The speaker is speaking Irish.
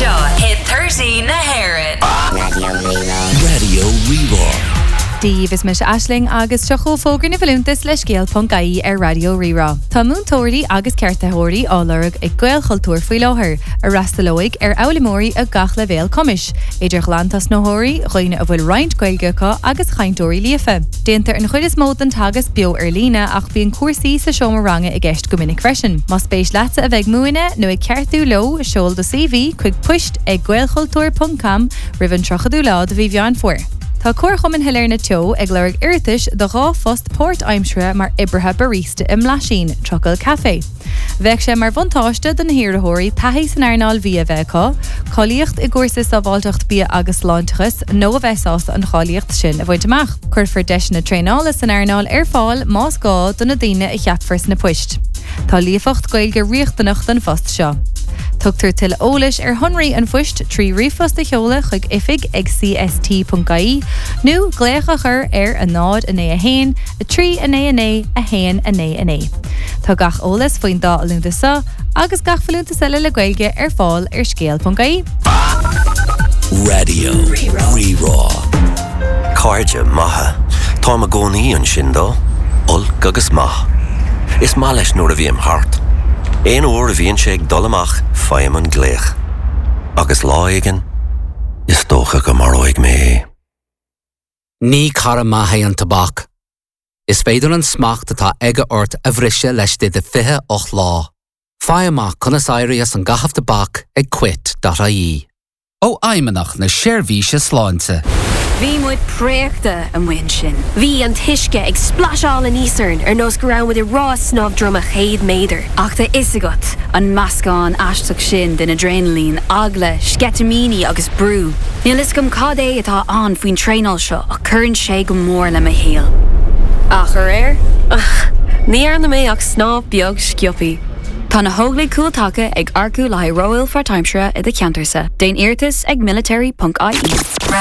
Seo hit 13 na Haired. Radio Rero. Díomh is mis Aisling agus teachó fógur na bhliúntas le scéal.caí ar Radio Rero. Tá múntóirí agus ceartaitheoirí álarg ag gael chultúr faoi láthair a rastalóig ar eolamóirí a gach le bhéal comis. Idir glantas nóthirí roiine a bhfuil roinnt gailgecha agus chaintóirí líofa. Déantar an chuid is mód an tagas bio ar lína ach bíon cuasaí sa seomar i gceist go minic freisin. Mas spéis leata a bheith múine nó ag ceartú lo seol do CV chuig puist ag gaelchultúr.com rivan trochadú lá do bhí bheán fuair. Tá cuarchom in Hilarna Teo ag leirg irtis do rá fost Port Aimsre mar ibrethe barista im Lashin, Chocolate Café. Bheith sé mar bhantáiste den hiarthóirí taithí san airnáil bhí a bheitá, choíocht i gcuirsa sa bháilteacht bí agus láintachas nó a bheitás an choíocht sin a bhaint amach. Cuir deis na tréála san airnáil ar fáil más gá donna daine i cheatfars na puist. Tá líofacht gailge riochtanach den fost seo. Tugtar til ólis ar honraí an fuist trí rifost a cheola chuig ifig ag cst.caí nó glécha chur ar a nád a a hain, a trí a hain a. Tá gach ólas faoin dá a lúnta sa, agus gach falúnta sile le gailge ar fáil ar scéal.caí. Radio Rero. Cairde maithe. Tá a gcónaí an sin dó, olc agus maith. Is má leis nuair a bhí am thart. Éon uair a bhíonn sé ag dul amach faim an gléach. Agus lá aigen, is tócha go mar óig mé. Ní cara maithe an tabhac. Is féidir an smacht atá aige ort a bhriise leis de 28 lá. Faim amach conas éirí as an gahaf tabhac ag quit.ie. Ó aimenach na séirhíse sláinte. Bhí muid préachta an bhain sin. Bhí an tuisce ag spláiseáil an ísarn ar nós go raibh muid i rá snáb drum a chéad méadar. Ach tá isagat an meascán aisteach sin den adrenalín, agla, sketamíní agus brú. Níl is gom cad é atá an faoin tréáil seo a churann sé go mór le a héal. Ach ar air? Ní ar na mé ach snáb beag sciopí. Tá na hóglaigh cúiltacha ag arcú le Royal for Timeshare i de Ceantarsa. Déan iartas ag military.ie.